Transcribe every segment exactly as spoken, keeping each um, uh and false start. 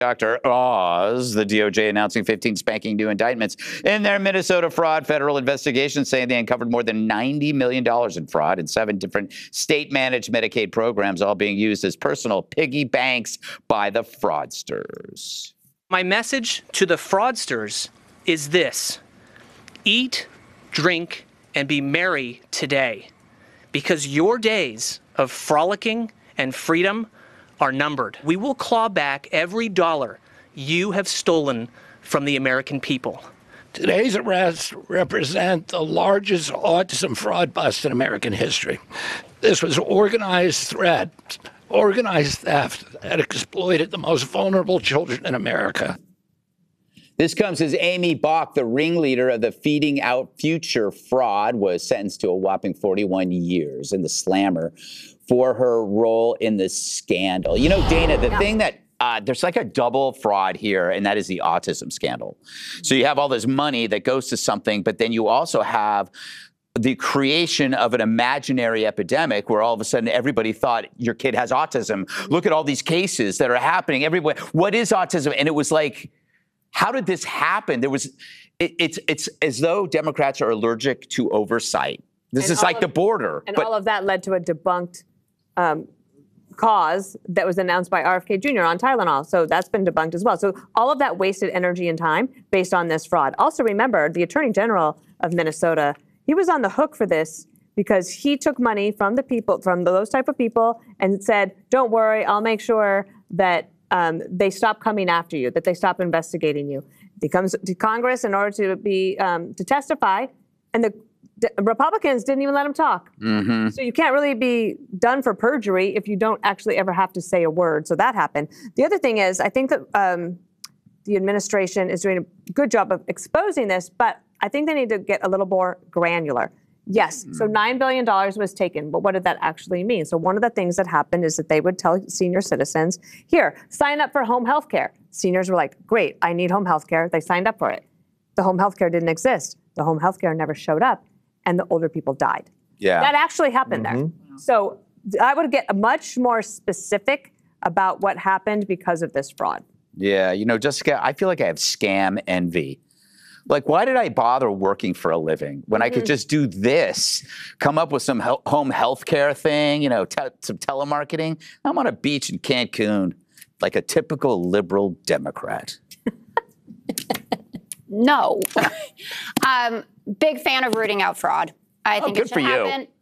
Doctor Oz, the D O J announcing fifteen spanking new indictments in their Minnesota fraud federal investigation, saying they uncovered more than ninety million dollars in fraud in seven different state-managed Medicaid programs, all being used as personal piggy banks by the fraudsters. My message to the fraudsters is this: eat, drink, and be merry today, because your days of frolicking and freedom are numbered. We will claw back every dollar you have stolen from the American people. Today's arrests represent the largest autism fraud bust in American history. This was organized threat, organized theft that exploited the most vulnerable children in America. This comes as Amy Bach, the ringleader of the Feeding Out Future fraud, was sentenced to a whopping forty-one years in the slammer for her role in the scandal. You know, Dana, the yeah. thing that uh, there's like a double fraud here, and that is the autism scandal. So you have all this money that goes to something, but then you also have the creation of an imaginary epidemic where all of a sudden everybody thought your kid has autism. Look at all these cases that are happening everywhere. What is autism? And it was like, how did this happen? There was, it, it's it's as though Democrats are allergic to oversight. This and is like of, the border. And but, all of that led to a debunked um, cause that was announced by R F K Junior on Tylenol. So that's been debunked as well. So all of that wasted energy and time based on this fraud. Also remember, the Attorney General of Minnesota, he was on the hook for this because he took money from the people, from those type of people, and said, don't worry, I'll make sure that Um, they stop coming after you, that they stop investigating you. He comes to Congress in order to be um, to testify, and the D- Republicans didn't even let him talk. Mm-hmm. So you can't really be done for perjury if you don't actually ever have to say a word. So that happened. The other thing is, I think that um, the administration is doing a good job of exposing this, but I think they need to get a little more granular. Yes, so nine billion dollars was taken, but what did that actually mean? So one of the things that happened is that they would tell senior citizens, here, sign up for home health care. Seniors were like, great, I need home health care. They signed up for it. The home health care didn't exist. The home health care never showed up, and the older people died. Yeah. That actually happened mm-hmm. there. So I would get much more specific about what happened because of this fraud. Yeah, you know, Jessica, I feel like I have scam envy. Like, why did I bother working for a living when mm-hmm. I could just do this, come up with some he- home health care thing, you know, te- some telemarketing? I'm on a beach in Cancun, like a typical liberal Democrat. No. um, big fan of rooting out fraud. I oh, think good it should for you. happen.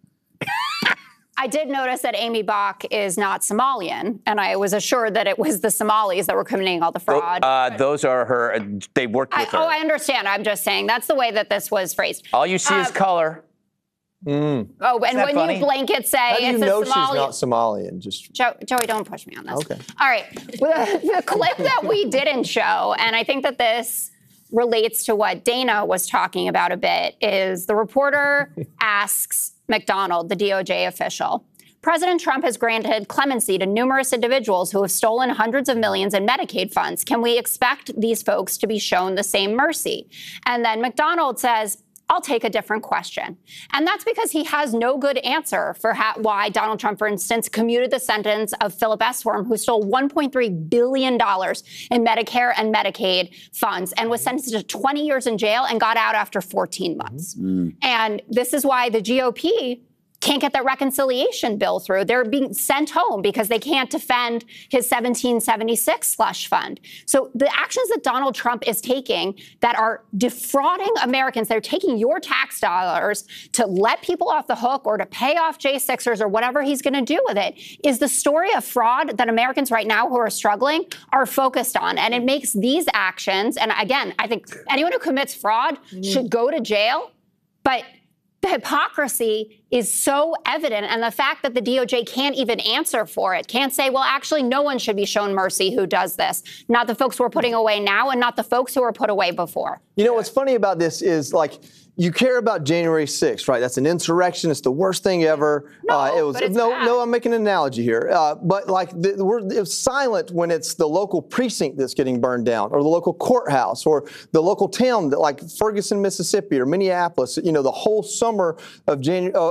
I did notice that Amy Bach is not Somalian, and I was assured that it was the Somalis that were committing all the fraud. Uh, those are her. They worked with I, her. Oh, I understand. I'm just saying that's the way that this was phrased. All you see um, is color. Mm. Oh, and when funny? you blanket say How do you it's know a Somali- she's not Somalian? Just jo- Joey, don't push me on this. Okay. All right. The, the clip that we didn't show, and I think that this relates to what Dana was talking about a bit, is the reporter asks McDonald, the D O J official, President Trump has granted clemency to numerous individuals who have stolen hundreds of millions in Medicaid funds. Can we expect these folks to be shown the same mercy? And then McDonald says, I'll take a different question. And that's because he has no good answer for ha- why Donald Trump, for instance, commuted the sentence of Philip Esworm, who stole one point three billion dollars in Medicare and Medicaid funds and was sentenced to twenty years in jail and got out after fourteen months. Mm-hmm. And this is why the G O P can't get that reconciliation bill through. They're being sent home because they can't defend his seventeen seventy-six slush fund. So the actions that Donald Trump is taking that are defrauding Americans, they're taking your tax dollars to let people off the hook or to pay off J sixers or whatever he's going to do with it, is the story of fraud that Americans right now who are struggling are focused on. And it makes these actions, and again, I think anyone who commits fraud mm. should go to jail, but the hypocrisy is so evident, and the fact that the D O J can't even answer for it, can't say, well, actually, no one should be shown mercy who does this. Not the folks who are putting away now and not the folks who were put away before. You know, what's funny about this is, like, you care about January sixth, right? That's an insurrection. It's the worst thing ever. No, uh, it was but it's no, bad. no. I'm making an analogy here. Uh, but like, the, we're it's silent when it's the local precinct that's getting burned down, or the local courthouse, or the local town, that, like Ferguson, Mississippi, or Minneapolis. You know, the whole summer of January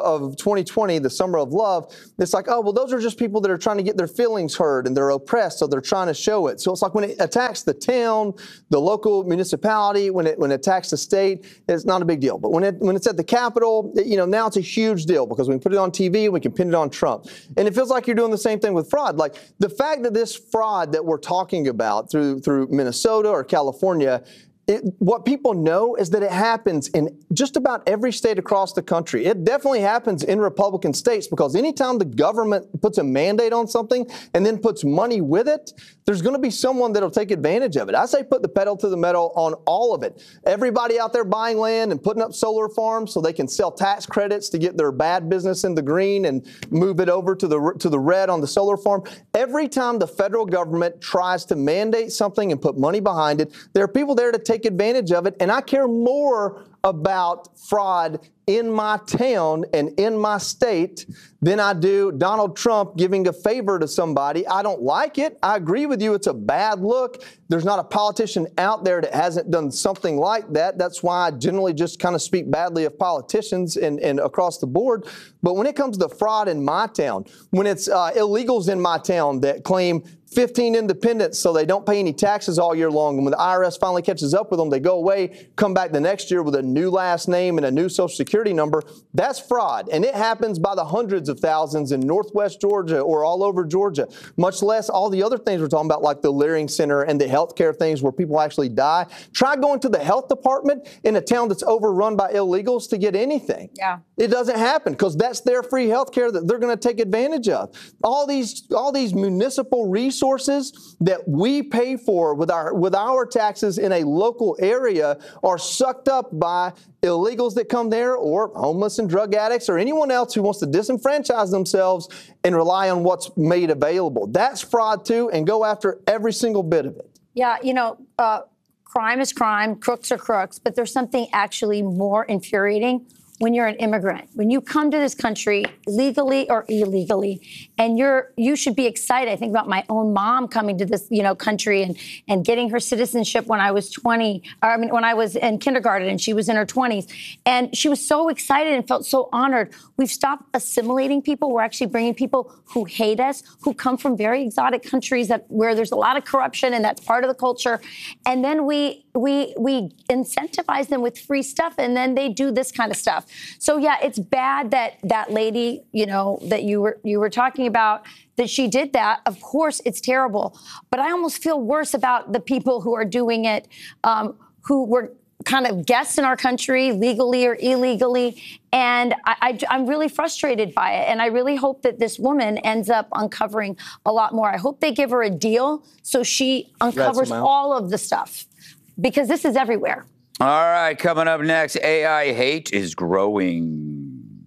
of twenty twenty, the summer of love, it's like, oh, well, those are just people that are trying to get their feelings heard and they're oppressed, so they're trying to show it. So it's like when it attacks the town, the local municipality, when it when it attacks the state, it's not a big deal. But when it when it's at the Capitol, it, you know, now it's a huge deal because we can put it on T V, we can pin it on Trump. And it feels like you're doing the same thing with fraud. Like the fact that this fraud that we're talking about through through Minnesota or California, It, what people know is that it happens in just about every state across the country. It definitely happens in Republican states because anytime the government puts a mandate on something and then puts money with it, there's going to be someone that'll take advantage of it. I say put the pedal to the metal on all of it. Everybody out there buying land and putting up solar farms so they can sell tax credits to get their bad business in the green and move it over to the to the red on the solar farm. Every time the federal government tries to mandate something and put money behind it, there are people there to take advantage of it, and I care more about fraud in my town and in my state than I do Donald Trump giving a favor to somebody. I don't like it. I agree with you. It's a bad look. There's not a politician out there that hasn't done something like that. That's why I generally just kind of speak badly of politicians and, and across the board. But when it comes to fraud in my town, when it's uh, illegals in my town that claim fifteen independents so they don't pay any taxes all year long, and when the I R S finally catches up with them, they go away, come back the next year with a new last name and a new Social Security number, that's fraud. And it happens by the hundreds of thousands in Northwest Georgia or all over Georgia, much less all the other things we're talking about, like the Leering Center and the healthcare things where people actually die. Try going to the health department in a town that's overrun by illegals to get anything. Yeah. It doesn't happen because that's their free health care that they're going to take advantage of. All these, all these municipal resources that we pay for with our, with our taxes in a local area are sucked up by illegals that come there, or homeless and drug addicts, or anyone else who wants to disenfranchise themselves and rely on what's made available. That's fraud too, and go after every single bit of it. Yeah, you know, uh, crime is crime, crooks are crooks, but there's something actually more infuriating when you're an immigrant. When you come to this country legally or illegally, and you're you should be excited. I think about my own mom coming to this, you know, country and and getting her citizenship when I was twenty, or I mean when I was in kindergarten and she was in her twenties. And she was so excited and felt so honored. We've stopped assimilating people. We're actually bringing people who hate us, who come from very exotic countries that where there's a lot of corruption and that's part of the culture. And then we we we incentivize them with free stuff, and then they do this kind of stuff. So yeah, it's bad that that lady, you know, that you were you were talking about, that she did that. Of course, it's terrible. But I almost feel worse about the people who are doing it, um, who were kind of guests in our country, legally or illegally. And I, I, I'm really frustrated by it. And I really hope that this woman ends up uncovering a lot more. I hope they give her a deal so she uncovers all of the stuff, because this is everywhere. All right, coming up next, A I hate is growing.